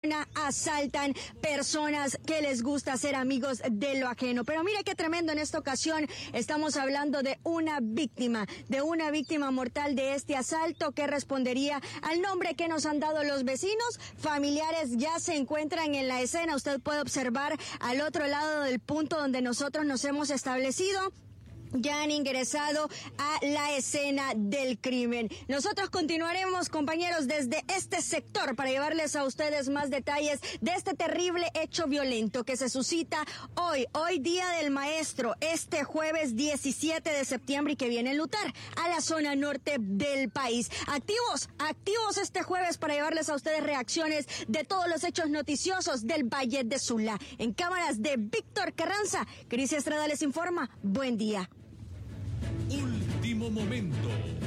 asaltan personas que les gusta ser amigos de lo ajeno. Pero mire qué tremendo, en esta ocasión estamos hablando de una víctima mortal de este asalto que respondería al nombre que nos han dado los vecinos. Familiares ya se encuentran en la escena. Usted puede observar al otro lado del punto donde nosotros nos hemos establecido. Ya han ingresado a la escena del crimen. Nosotros continuaremos, compañeros, desde este sector para llevarles a ustedes más detalles de este terrible hecho violento que se suscita hoy Día del Maestro, este jueves 17 de septiembre, y que viene a enlutar a la zona norte del país. Activos este jueves para llevarles a ustedes reacciones de todos los hechos noticiosos del Valle de Sula. En cámaras de Víctor Carranza, Cris Estrada les informa. Buen día. Último momento.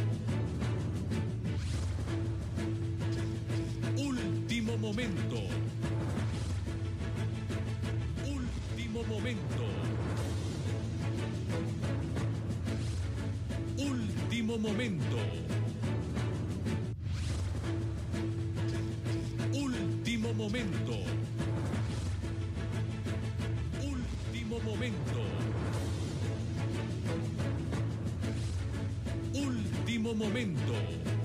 Último momento. Último momento. Último momento. Último momento. Último momento. Último momento.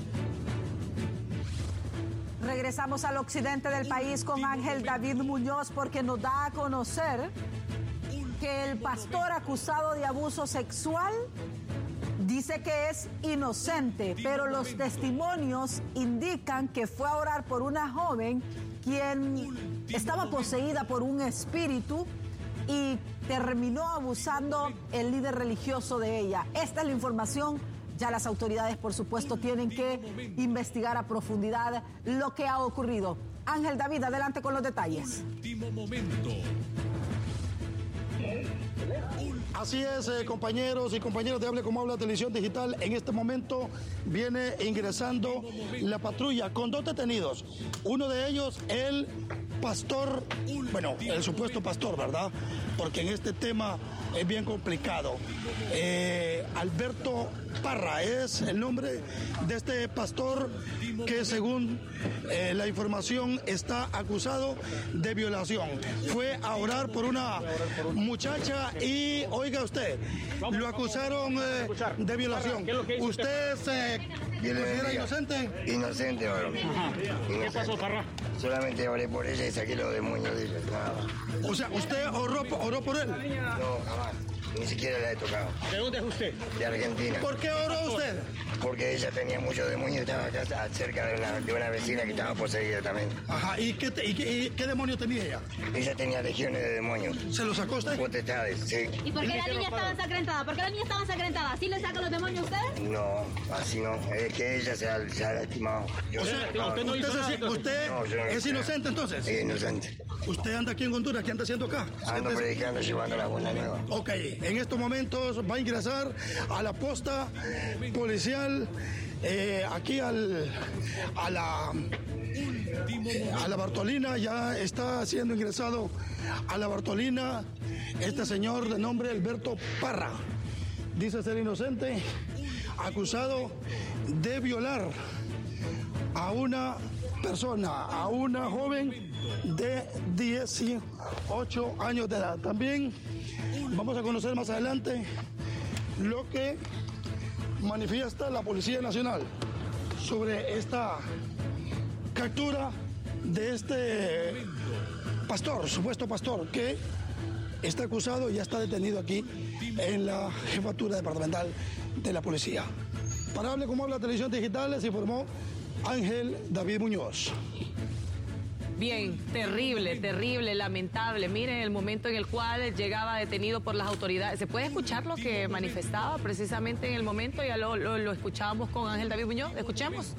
Regresamos al occidente del país con Ángel David Muñoz, porque nos da a conocer que el pastor acusado de abuso sexual dice que es inocente, pero los testimonios indican que fue a orar por una joven quien estaba poseída por un espíritu y terminó abusando el líder religioso de ella. Esta es la información. Ya las autoridades, por supuesto, tienen que investigar a profundidad lo que ha ocurrido. Ángel David, adelante con los detalles. Último momento. Así es, compañeros y compañeras de Hable Como Habla Televisión Digital. En este momento viene ingresando la patrulla con dos detenidos. Uno de ellos, el pastor, bueno, el supuesto pastor, ¿verdad? Porque en este tema es bien complicado. Alberto Parra es el nombre de este pastor que, según la información, está acusado de violación. Fue a orar por una muchacha y, oiga usted, lo acusaron de violación. ¿Usted se considera inocente? Inocente, bro. ¿Qué pasó, Parra? Solamente oré por ella y saqué los demonios de ella. Nada. O sea, ¿usted oró por él? No, jamás. Ni siquiera la he tocado. ¿De dónde es usted? De Argentina. ¿Por qué oró usted? Porque ella tenía muchos demonios y estaba acá cerca de una vecina que estaba poseída también. Ajá, ¿y qué demonio tenía ella? Ella tenía legiones de demonios. ¿Se lo sacó usted? Potestades, sí. ¿Y por qué la niña estaba ensangrentada? ¿Por qué la niña estaba ensangrentada? ¿Sí le sacan los demonios a usted? No, así no. Es que ella se ha lastimado. O sea, usted no hizo nada, ¿usted No, yo no es hice inocente entonces? Sí, inocente. ¿Usted anda aquí en Honduras? ¿Qué anda haciendo acá? Ando predicando, llevando la buena nueva. Ok, en estos momentos va a ingresar a la posta policial, aquí a la Bartolina. Ya está siendo ingresado a la Bartolina este señor de nombre Alberto Parra. Dice ser inocente, acusado de violar a una persona, a una joven de 18 años de edad. También vamos a conocer más adelante lo que manifiesta la Policía Nacional sobre esta captura de este pastor, supuesto pastor, que está acusado y ya está detenido aquí en la Jefatura Departamental de la Policía. Para Hable Como Habla Televisión Digital, les informó Ángel David Muñoz. Bien, terrible, lamentable. Miren el momento en el cual llegaba detenido por las autoridades. ¿Se puede escuchar lo que manifestaba precisamente en el momento? Ya lo escuchábamos con Ángel David Muñoz. Escuchemos.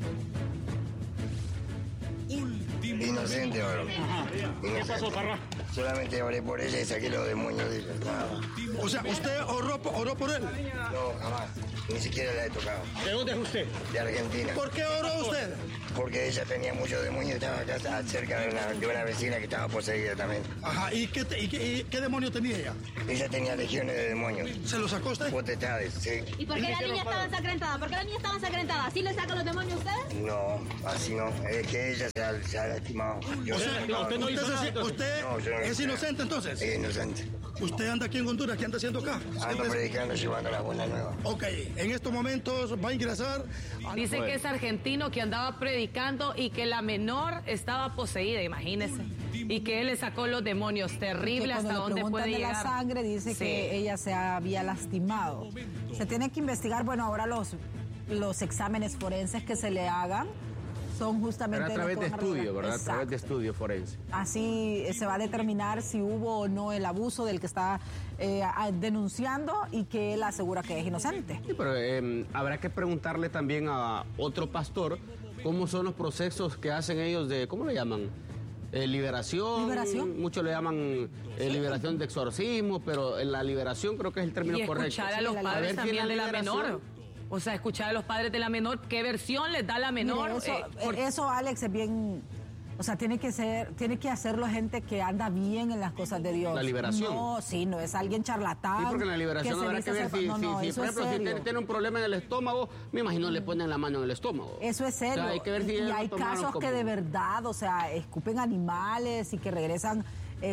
Inocente, bro. ¿Qué pasó, Parra? Solamente oré por ella y saqué los demonios de ella. Nada más. O sea, ¿usted oró por él? No, jamás. Ni siquiera la he tocado. ¿De dónde es usted? De Argentina. ¿Por qué oró usted? Porque ella tenía muchos demonios. Estaba acá cerca de una vecina que estaba poseída también. Ajá, ¿y qué demonio tenía ella? Ella tenía legiones de demonios. ¿Se lo sacó usted? Potestades, sí. ¿Y por qué la niña estaba ensangrentada? ¿Por qué la niña estaba ensangrentada? ¿Sí le sacan los demonios a ustedes? No, así no. Es que ella se ha lastimado. Yo O sea, usted no hizo nada, usted No, yo no es hice inocente entonces. Es inocente. ¿Usted anda aquí en Honduras? ¿Qué anda haciendo acá? Ando predicando, llevando la buena nueva. Ok, en estos momentos va a ingresar. Dice que es argentino, que andaba predicando y que la menor estaba poseída, imagínese. Y que él le sacó los demonios. Terrible, hasta dónde puede de llegar. la sangre dice Sí. que ella se había lastimado. Se tiene que investigar, bueno, ahora los exámenes forenses que se le hagan son justamente... Pero a través los de que van a revelar. estudio, ¿verdad? A través de Exacto. estudio forense. Así se va a determinar si hubo o no el abuso del que está denunciando y que él asegura que es inocente. Sí, pero habrá que preguntarle también a otro pastor cómo son los procesos que hacen ellos de, ¿cómo le llaman? Liberación. Liberación. Muchos le llaman liberación de exorcismo, pero la liberación creo que es el término Y correcto. escuchar a los Sí, padres ver, también ¿tiene de la liberación? menor. O sea, escuchar a los padres de la menor, qué versión les da la menor. Mire, eso, Alex, es bien... O sea, tiene que hacerlo gente que anda bien en las cosas de Dios. La liberación. No, sí, no es alguien charlatán. Sí, porque en la liberación se habrá dice que ver ser- si, no, no, si, eso por es ejemplo, si serio. tiene un problema en el estómago, me imagino le ponen la mano en el estómago. Eso es serio. O sea, hay que ver si y ellos lo hay tomaron casos como- que de verdad, o sea, escupen animales y que regresan...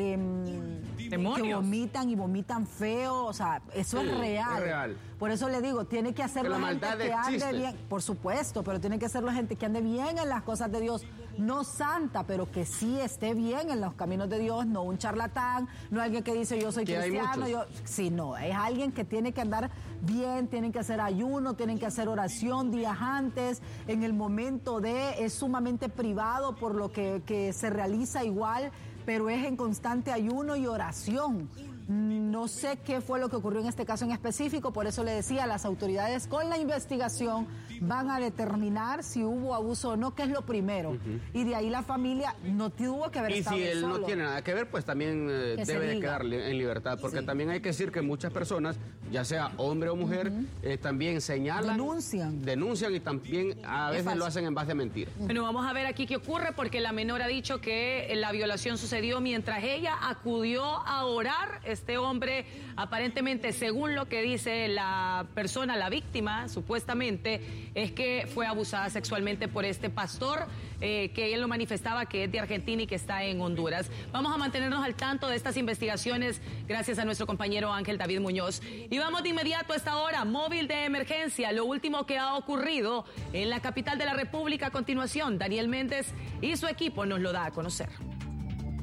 Demonios. Que vomitan y vomitan feo, o sea, eso Sí, es real. es real. Por eso le digo, tiene que hacerlo Que la gente maldad que ande existe. bien, por supuesto, pero tiene que hacerlo gente que ande bien en las cosas de Dios, no santa, pero que sí esté bien en los caminos de Dios, no un charlatán, no alguien que dice yo soy Que hay cristiano, muchos. sí, no, es alguien que tiene que andar bien, tienen que hacer ayuno, tienen que hacer oración días antes, en el momento es sumamente privado por lo que se realiza igual, pero es en constante ayuno y oración. No sé qué fue lo que ocurrió en este caso en específico, por eso le decía, las autoridades con la investigación van a determinar si hubo abuso o no, que es lo primero. Y de ahí la familia no tuvo que haber Y estado si él solo. no tiene nada que ver, pues también Que se debe de diga. quedar en libertad, porque Sí. también hay que decir que muchas personas, ya sea hombre o mujer, también señalan, denuncian y también a veces lo hacen en base a mentiras. Bueno, vamos a ver aquí qué ocurre porque la menor ha dicho que la violación sucedió mientras ella acudió a orar. Este hombre, aparentemente, según lo que dice la persona, la víctima, supuestamente, es que fue abusada sexualmente por este pastor, que él lo manifestaba que es de Argentina y que está en Honduras. Vamos a mantenernos al tanto de estas investigaciones gracias a nuestro compañero Ángel David Muñoz. Y vamos de inmediato a esta hora, móvil de emergencia, lo último que ha ocurrido en la capital de la República. A continuación, Daniel Méndez y su equipo nos lo da a conocer.